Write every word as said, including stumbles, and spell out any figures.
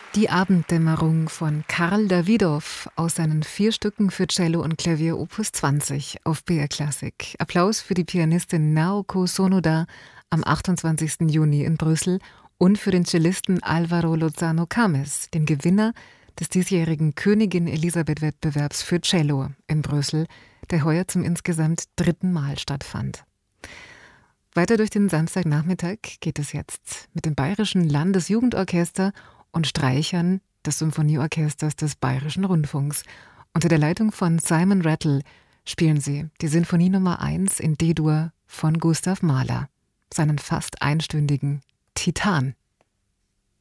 Die Abenddämmerung von Karl Dawidow aus seinen vier Stücken für Cello und Klavier Opus zwanzig auf B R Klassik. Applaus für die Pianistin Naoko Sonoda am achtundzwanzigsten Juni in Brüssel und für den Cellisten Álvaro Lozano Cames, den Gewinner des diesjährigen Königin-Elisabeth-Wettbewerbs für Cello in Brüssel, der heuer zum insgesamt dritten Mal stattfand. Weiter durch den Samstagnachmittag geht es jetzt mit dem Bayerischen Landesjugendorchester und Streichern des Symphonieorchesters des Bayerischen Rundfunks. Unter der Leitung von Simon Rattle spielen sie die Sinfonie Nummer eins in D-Dur von Gustav Mahler, seinen fast einstündigen Titan.